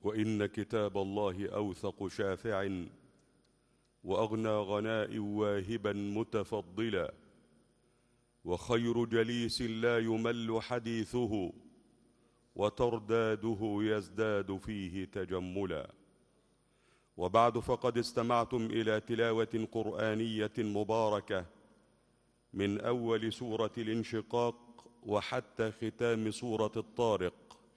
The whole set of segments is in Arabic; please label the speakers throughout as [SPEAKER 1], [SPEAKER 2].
[SPEAKER 1] وإن كتاب الله أوثق شافع، وأغنى غناء واهبا متفضلا، وخير جليس لا يمل حديثه، وترداده يزداد فيه تجملا. وبعد، فقد استمعتم إلى تلاوة قرآنية مباركة من أول سورة الانشقاق وحتى ختام سورة الطارق،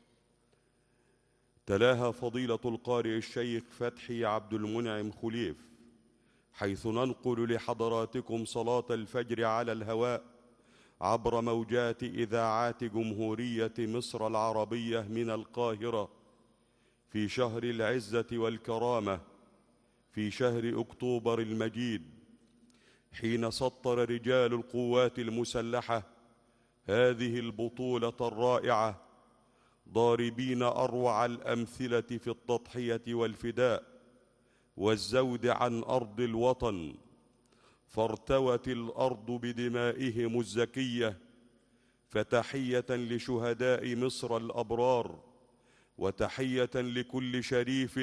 [SPEAKER 1] تلاها فضيلة القارئ الشيخ فتحي عبد المنعم خليف، حيث ننقل لحضراتكم صلاة الفجر على الهواء عبر موجات إذاعات جمهورية مصر العربية من القاهرة، في شهر العزة والكرامة، في شهر أكتوبر المجيد، حين سطر رجال القوات المسلحة هذه البطولة الرائعة، ضاربين أروع الأمثلة في التضحية والفداء والزود عن أرض الوطن، فارتوت الأرض بدمائهم الزكية. فتحية لشهداء مصر الأبرار، وتحية لكل شريف،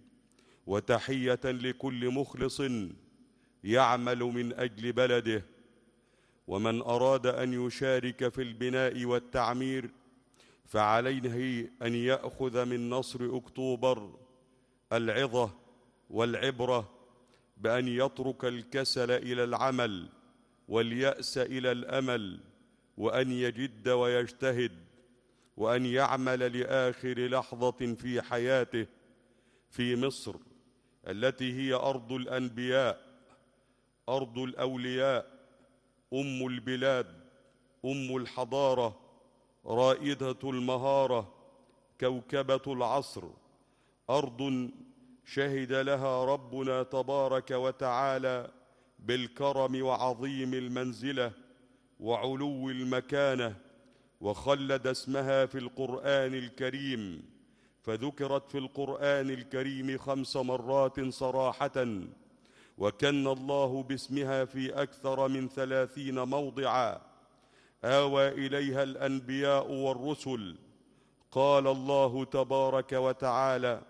[SPEAKER 1] وتحية لكل مخلص يعمل من أجل بلده. ومن أراد أن يشارك في البناء والتعمير فعليه أن يأخذ من نصر أكتوبر العظة والعبرة، بأن يترك الكسل إلى العمل واليأس إلى الأمل، وأن يجد ويجتهد، وأن يعمل لآخر لحظة في حياته في مصر التي هي أرض الأنبياء، أرض الأولياء، أم البلاد، أم الحضارة، رائدة المهارة، كوكبة العصر، أرض شهد لها ربنا تبارك وتعالى بالكرم وعظيم المنزلة وعلو المكانة، وخلد اسمها في القرآن الكريم، فذكرت في القرآن الكريم 5 مرات صراحة، وكن الله باسمها في أكثر من 30 موضعا آوى إليها الأنبياء والرسل. قال الله تبارك وتعالى: